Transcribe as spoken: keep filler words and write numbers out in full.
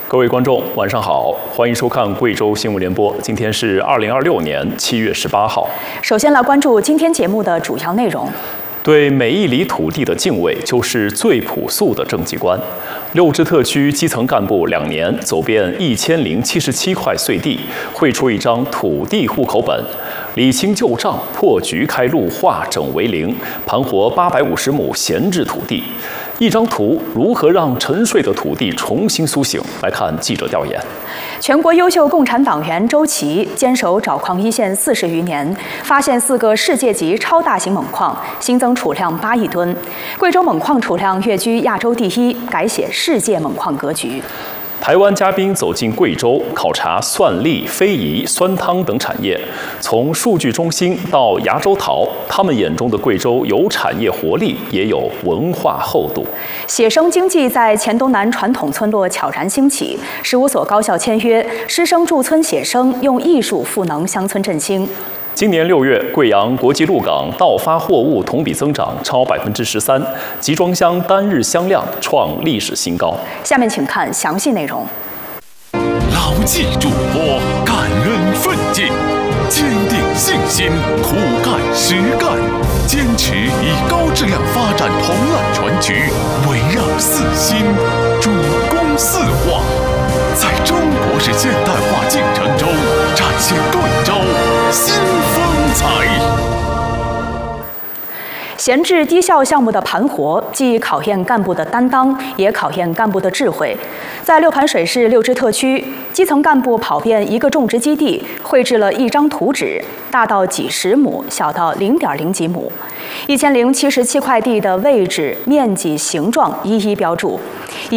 各位观众，晚上好，欢迎收看贵州新闻联播。今天是二零二六年七月十八号。 首先来关注今天节目的主要内容。 对每一厘土地的敬畏，就是最朴素的政绩观。六支特区基层干部两年走遍一千零七十七块碎地，绘出一张土地户口本，理清旧账，破局开路，化整为零，盘活八百五十亩闲置土地。一张图如何让沉睡的土地重新苏醒？来看记者调研。 全国优秀共产党员周琦坚守找矿一线四十余年，发现四个世界级超大型锰矿，新增储量八亿吨。贵州锰矿储量跃居亚洲第一，改写世界锰矿格局。 台湾嘉宾走进贵州，考察蒜粒、非遗、酸汤等产业。从数据中心到牙洲陶，他们眼中的贵州有产业活力，也有文化厚度。 写生经济在黔东南传统村落悄然兴起，十五所高校签约，师生驻村写生，用艺术赋能乡村振兴。 今年六月，贵阳国际鹿港到发货物同比增长超百分之十三，集装箱单日销量创历史新高。 下面请看详细内容。 牢记嘱托，感恩奋进，坚定信心，苦干实干，坚持以高质量发展同揽全局，围绕四新，主攻四化，在中国式现代化进程中展现贵州新风采。 闲置低效项目的盘活，既考验干部的担当，也考验干部的智慧。在六盘水市六支特区，基层干部跑遍一个种植基地，绘制了一张图纸，大到几十亩，小到零点零几亩，一千零七十七块地的位置、面积、形状一一标注，以